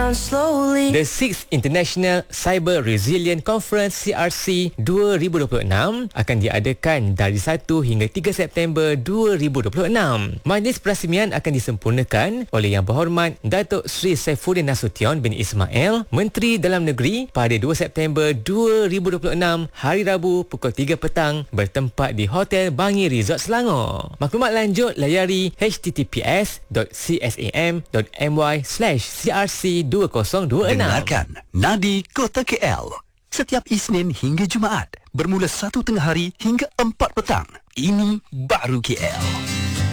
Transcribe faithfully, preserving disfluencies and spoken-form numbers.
down slowly. The sixth International Cyber Resilient Conference C R C dua ribu dua puluh enam akan diadakan dari satu hingga tiga September dua ribu dua puluh enam. Majlis perasmian akan disempurnakan oleh Yang Berhormat Datuk Seri Saifuddin Nasution bin Ismail, Menteri Dalam Negeri, pada dua September dua ribu dua puluh enam, hari Rabu pukul tiga petang, bertempat di Hotel Bangi Resort Selangor. Maklumat lanjut layari h t t p s dot c s a m dot m y slash c r c dua ribu dua puluh enam. Dengarkan Nadi Kota K L setiap Isnin hingga Jumaat bermula satu tengah hari hingga empat petang. Ini baru K L.